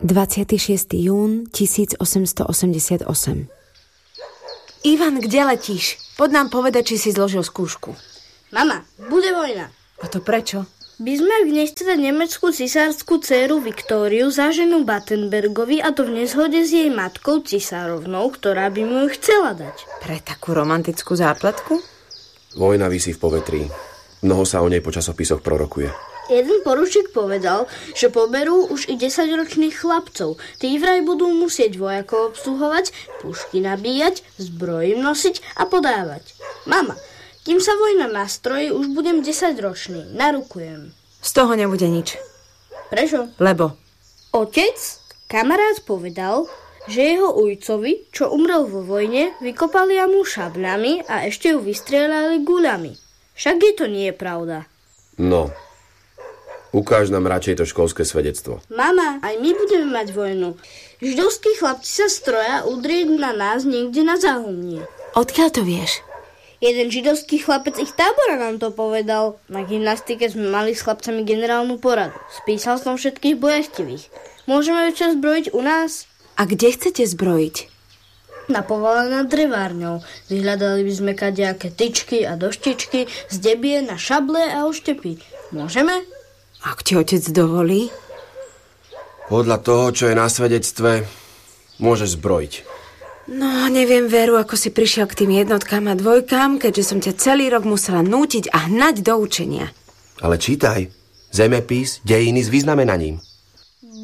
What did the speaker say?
26. jún 1888. Ivan, kde letíš? Poď nám povedať, či si zložil skúšku. Mama, bude vojna. A to prečo? Bismarck nechce dať nemeckú cisársku dcéru Viktóriu za ženu Battenbergovi, a to v nezhode s jej matkou cisárovnou, ktorá by mu ju chcela dať. Pre takú romantickú zápletku? Vojna visí v povetrí. Mnoho sa o nej po časopisoch prorokuje. Jeden poručík povedal, že poberú už i 10-ročných chlapcov. Tí vraj budú musieť vojakov obsluhovať, pušky nabíjať, zbroj im nosiť a podávať. Mama, kým sa vojna nastrojí, už budem 10-ročný. Narukujem. Z toho nebude nič. Prečo? Lebo? Otec, kamarát, povedal, že jeho ujcovi, čo umrel vo vojne, vykopali jamu šablami a ešte ju vystrieľali guľami. Však je to nie je pravda. No, ukáž nám radšej to školské svedectvo. Mama, aj my budeme mať vojnu. Židovskí chlapci sa stroja udrieť na nás niekde na záhumnie. Odkiaľ to vieš? Jeden židovský chlapec ich tábora nám to povedal. Na gymnastike sme mali s chlapcami generálnu poradu. Spísal som všetkých bojaštivých. Môžeme ju čas zbrojiť u nás? A kde chcete zbrojiť? Na povale nad drevárňou. Vyhľadali by sme kadejaké tyčky a doštičky, z debie na šable a oštepy. Môžeme? Ak ti otec dovolí? Podľa toho, čo je na svedectve, môžeš zbrojiť. No, neviem, Veru, ako si prišiel k tým jednotkám a dvojkám, keďže som ťa celý rok musela nútiť a hnať do učenia. Ale čítaj. Zemepis, dejiny s vyznamenaním.